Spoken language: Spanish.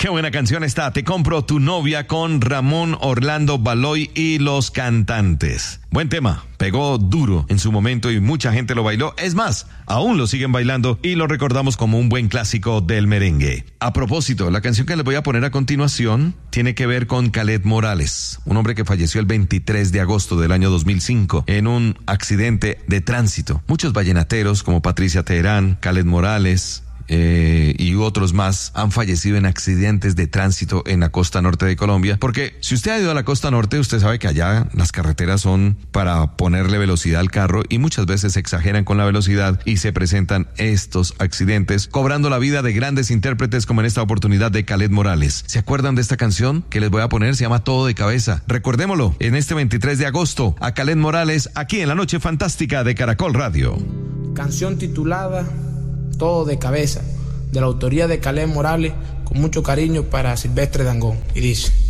Qué buena canción está. Te compro tu novia con Ramón Orlando Baloy y Los Cantantes. Buen tema. Pegó duro en su momento y mucha gente lo bailó. Es más, aún lo siguen bailando y lo recordamos como un buen clásico del merengue. A propósito, la canción que les voy a poner a continuación tiene que ver con Khaled Morales, un hombre que falleció el 23 de agosto del año 2005 en un accidente de tránsito. Muchos vallenateros como Patricia Teherán, Khaled Morales y otros más han fallecido en accidentes de tránsito en la costa norte de Colombia, porque si usted ha ido a la costa norte, usted sabe que allá las carreteras son para ponerle velocidad al carro y muchas veces exageran con la velocidad y se presentan estos accidentes, cobrando la vida de grandes intérpretes como en esta oportunidad de Khaled Morales. ¿Se acuerdan de esta canción que les voy a poner? Se llama Todo de Cabeza. Recordémoslo, en este 23 de agosto, a Khaled Morales, aquí en la Noche Fantástica de Caracol Radio. Canción titulada Todo de Cabeza, de la autoría de Khaled Morales, con mucho cariño para Silvestre Dangond. Y dice: